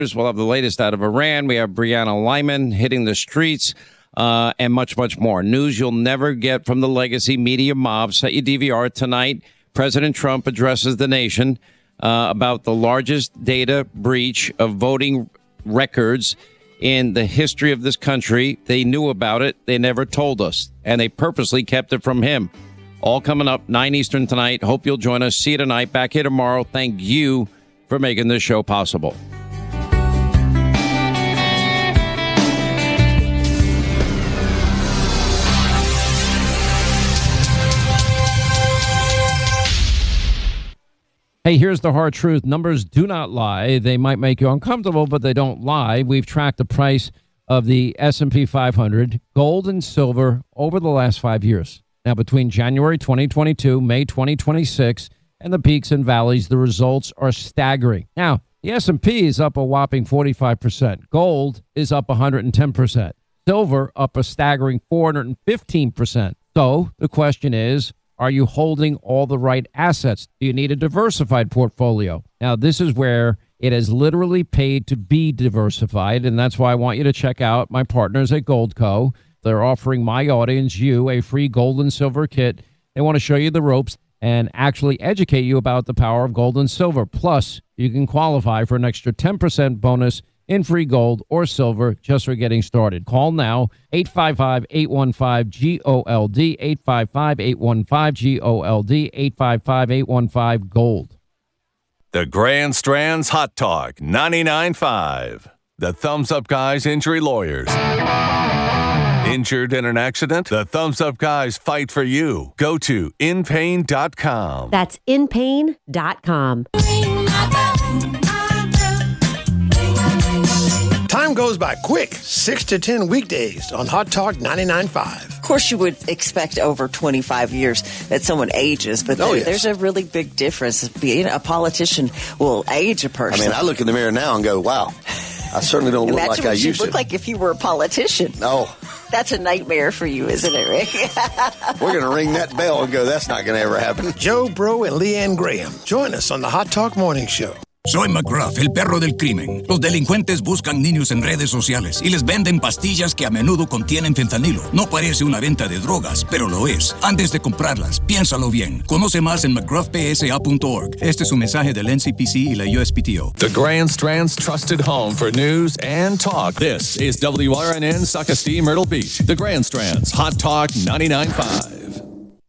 We'll have the latest out of Iran. We have Breonna Lyman hitting the streets, and much, much more. News you'll never get from the legacy media mob. Set your DVR tonight. President Trump addresses the nation about the largest data breach of voting records in the history of this country. They knew about it. They never told us, and they purposely kept it from him. All coming up 9 Eastern tonight. Hope you'll join us. See you tonight. Back here tomorrow. Thank you for making this show possible. Hey, here's the hard truth. Numbers do not lie. They might make you uncomfortable, but they don't lie. We've tracked the price of the S&P 500, gold and silver, over the last 5 years. Now, between January 2022, May 2026, and the peaks and valleys, the results are staggering. Now, the S&P is up a whopping 45%. Gold is up 110%. Silver up a staggering 415%. So the question is, are you holding all the right assets? Do you need a diversified portfolio? Now, this is where it has literally paid to be diversified, and that's why I want you to check out my partners at Goldco. They're offering my audience, you, a free gold and silver kit. They want to show you the ropes and actually educate you about the power of gold and silver. Plus, you can qualify for an extra 10% bonus in free gold or silver just for getting started. Call now, 855-815-GOLD, 855-815-GOLD, 855-815-GOLD. The Grand Strands Hot Talk 99.5. The Thumbs Up Guys Injury Lawyers. Injured in an accident? The Thumbs Up Guys fight for you. Go to inpain.com. That's inpain.com. Time goes by quick, 6 to 10 weekdays on Hot Talk 99.5. Of course, you would expect over 25 years that someone ages, but there's a really big difference. Being a politician will age a person. I mean, I look in the mirror now and go, wow, I certainly don't look like I used to. Imagine what you look like if you were a politician. No. That's a nightmare for you, isn't it, Rick? We're going to ring that bell and go, that's not going to ever happen. Joe Bro and Leanne Graham. Join us on the Hot Talk Morning Show. Soy McGruff, el perro del crimen. Los delincuentes buscan niños en redes sociales y les venden pastillas que a menudo contienen fentanilo. No parece una venta de drogas, pero lo es. Antes de comprarlas, piénsalo bien. Conoce más en mcgruffpsa.org. Este es un mensaje del NCPC y la USPTO. The Grand Strand's trusted home for news and talk. This is WRNN Socastee Myrtle Beach. The Grand Strand's Hot Talk 99.5.